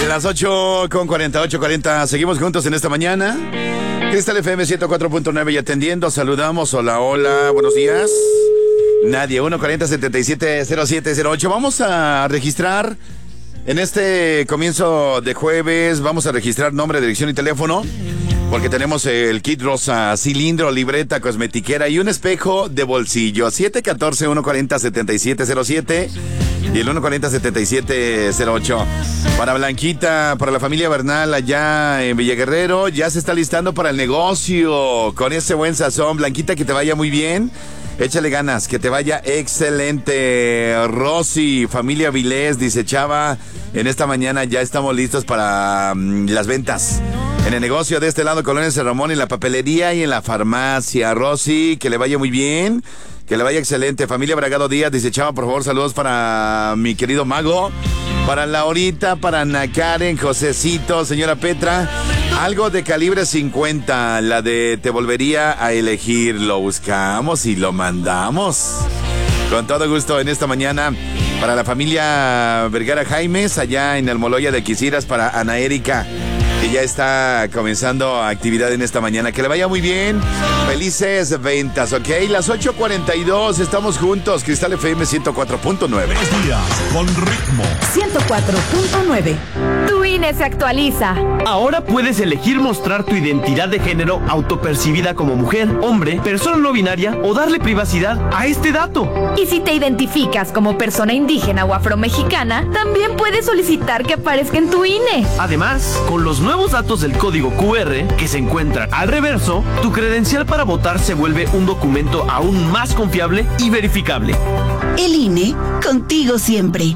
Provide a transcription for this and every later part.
Las 8:40. Seguimos juntos en esta mañana. Cristal FM 104.9 y atendiendo. Saludamos. Hola, buenos días. Nadie, 140-770708. Vamos a registrar en este comienzo de jueves. Vamos a registrar nombre, dirección y teléfono. Porque tenemos el kit rosa, cilindro, libreta, cosmetiquera y un espejo de bolsillo. 714-140-7707 y el 140-7708. Para Blanquita, para la familia Bernal allá en Villaguerrero, ya se está listando para el negocio. Con ese buen sazón, Blanquita, que te vaya muy bien. Échale ganas, que te vaya excelente. Rosy, familia Vilés, dice Chava, en esta mañana ya estamos listos para las ventas. En el negocio de este lado, Colonia San Ramón, en la papelería y en la farmacia. Rosy, que le vaya muy bien, que le vaya excelente. Familia Bragado Díaz, dice Chava, por favor, saludos para mi querido Mago, para Laurita, para Ana Karen, Josecito, señora Petra. Algo de calibre 50, la de te volvería a elegir. Lo buscamos y lo mandamos. Con todo gusto en esta mañana. Para la familia Vergara Jaimes, allá en Almoloya de Quisiras, para Ana Erika, que ya está comenzando actividad en esta mañana. Que le vaya muy bien. Felices ventas, ¿ok? Las 8:42, estamos juntos. Cristal FM 104.9. Buenos días, con ritmo. 104.9. Tu INE se actualiza. Ahora puedes elegir mostrar tu identidad de género autopercibida como mujer, hombre, persona no binaria o darle privacidad a este dato. Y si te identificas como persona indígena o afromexicana, también puedes solicitar que aparezca en tu INE. Además, con los nuevos datos del código QR que se encuentran al reverso, tu credencial para votar se vuelve un documento aún más confiable y verificable. El INE, contigo siempre.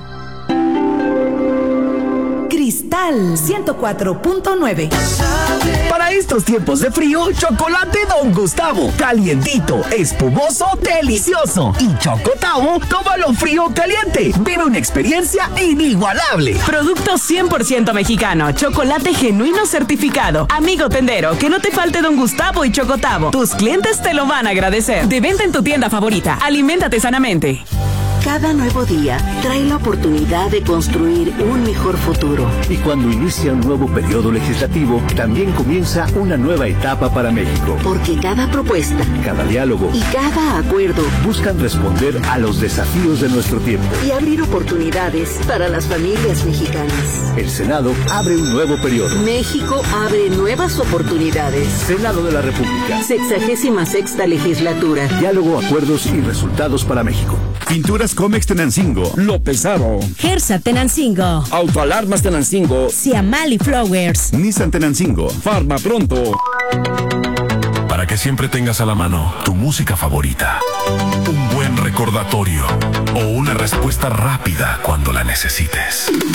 Cristal 104.9. Para estos tiempos de frío, chocolate Don Gustavo. Calientito, espumoso, delicioso. Y Chocotavo, tómalo frío o caliente. Vive una experiencia inigualable. Producto 100% mexicano. Chocolate genuino certificado. Amigo tendero, que no te falte Don Gustavo y Chocotavo. Tus clientes te lo van a agradecer. De venta en tu tienda favorita. Aliméntate sanamente. Cada nuevo día trae la oportunidad de construir un mejor futuro. Y cuando inicia un nuevo periodo legislativo, también comienza una nueva etapa para México. Porque cada propuesta, cada diálogo y cada acuerdo buscan responder a los desafíos de nuestro tiempo y abrir oportunidades para las familias mexicanas. El Senado abre un nuevo periodo. México abre nuevas oportunidades. Senado de la República. 66ª legislatura. Diálogo, acuerdos y resultados para México. Pinturas Comex Tenancingo. López Aro. Gersa Tenancingo. Autoalarmas Tenancingo. Ciamali Flowers. Nissan Tenancingo. Farma Pronto. Para que siempre tengas a la mano tu música favorita, un buen recordatorio o una respuesta rápida cuando la necesites.